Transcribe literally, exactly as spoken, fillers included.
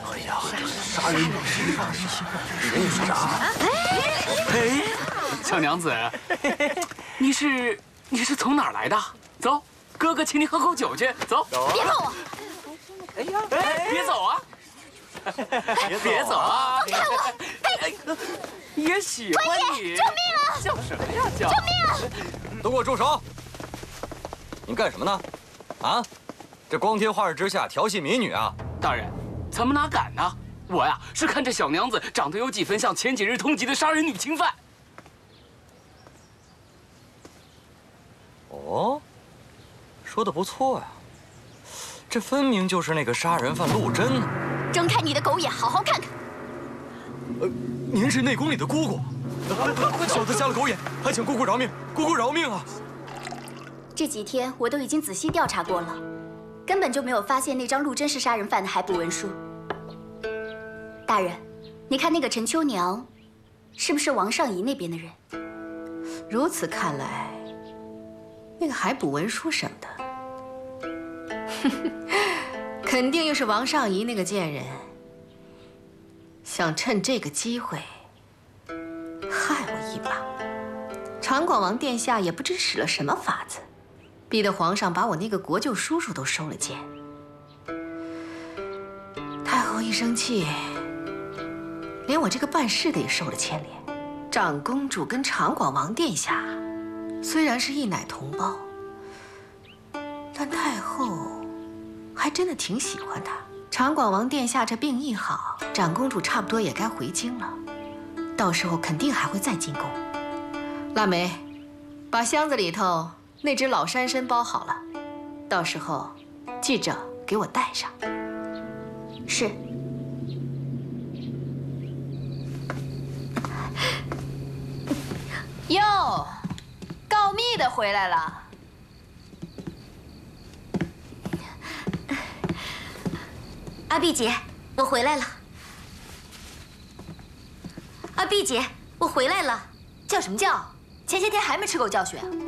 哎呀，杀人女尸啊！人傻！ 哎，小娘子，你是你是从哪儿来的？走，哥哥请你喝口酒去。走， 别碰我！ 哎呀，哎，别走啊！别走啊！ 放开我！ 哎，也喜欢你。 救命啊！ 叫什么呀？叫！ 救命啊！ 都给我住手！你干什么呢？啊？这光天化日之下调戏民女啊！ 大人，咱们哪敢呢？我呀是看这小娘子长得有几分像前几日通缉的杀人女侵犯。 哦，说的不错呀，这分明就是那个杀人犯陆贞呢。 睁开你的狗眼，好好看看。 呃，您是内宫里的姑姑，小子瞎了狗眼，还请姑姑饶命！姑姑饶命啊！ 这几天我都已经仔细调查过了，根本就没有发现那张陆贞是杀人犯的海捕文书。大人，你看那个陈秋娘，是不是王尚仪那边的人？ 如此看来，那个海捕文书什么的，肯定又是王尚仪那个贱人，想趁这个机会害我一把。长广王殿下也不知使了什么法子，逼得皇上把我那个国舅叔叔都收了监。太后一生气，连我这个办事的也受了牵连。长公主跟长广王殿下虽然是一奶同胞，但太后还真的挺喜欢他。长广王殿下这病一好，长公主差不多也该回京了，到时候肯定还会再进宫。腊梅，把箱子里头那只老山参包好了，到时候记着给我带上。 是。 哟，告密的回来了。 阿碧姐，我回来了。阿碧姐，我回来了。 叫什么叫？前些天还没吃够教训啊？